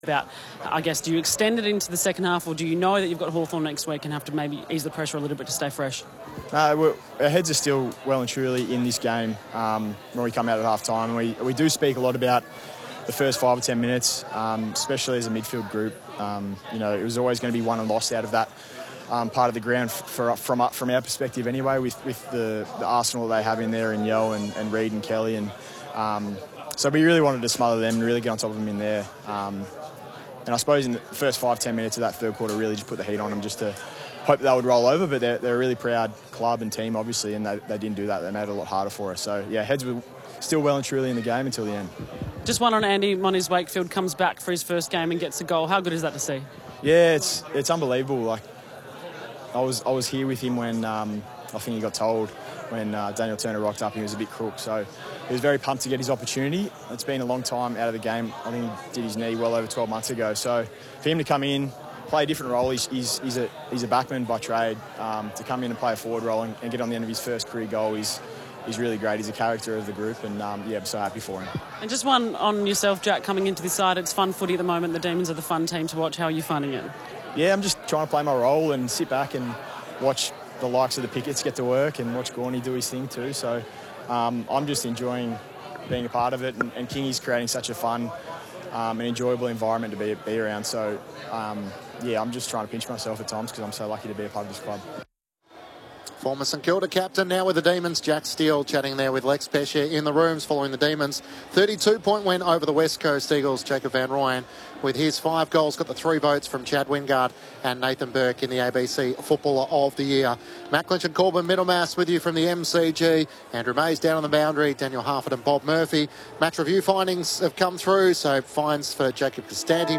about, I guess, do you extend it into the second half, or do you know that you've got Hawthorn next week and have to maybe ease the pressure a little bit to stay fresh? Our heads are still well and truly in this game when we come out at half time. We do speak a lot about the first 5 or 10 minutes, especially as a midfield group. It was always going to be won and lost out of that part of the ground from our perspective anyway, with the arsenal they have in there in Yeo and Reid and Kelly. So we really wanted to smother them and really get on top of them in there. And I suppose in the first 5-10 minutes of that third quarter, really just put the heat on them just to hope they would roll over. But they're a really proud club and team, obviously, and they didn't do that. They made it a lot harder for us. So, yeah, heads were still well and truly in the game until the end. Just one on Andy. Moniz Wakefield comes back for his first game and gets a goal. How good is that to see? Yeah, it's unbelievable. Like, I was here with him when I think he got told when Daniel Turner rocked up. He was a bit crook, so he was very pumped to get his opportunity. It's been a long time out of the game. I think he did his knee well over 12 months ago. So for him to come in, play a different role, he's a backman by trade. To come in and play a forward role and get on the end of his first career goal is really great. He's a character of the group, and I'm so happy for him. And just one on yourself, Jack, coming into this side. It's fun footy at the moment. The Demons are the fun team to watch. How are you finding it? Yeah, I'm just trying to play my role and sit back and watch the likes of the Picketts get to work and watch Gorney do his thing too. So I'm just enjoying being a part of it, and Kingy's creating such a fun and enjoyable environment to be around. So, I'm just trying to pinch myself at times because I'm so lucky to be a part of this club. Former St Kilda captain, now with the Demons, Jack Steele, chatting there with Lex Pesce in the rooms following the Demons' 32-point win over the West Coast Eagles. Jacob Van Rooyen, with his 5 goals, got the 3 votes from Chad Wingard and Nathan Burke in the ABC Footballer of the Year. Matt Clinch and Corbin Middlemass with you from the MCG. Andrew Mays down on the boundary, Daniel Harford and Bob Murphy. Match review findings have come through, so fines for Jacob Costanti.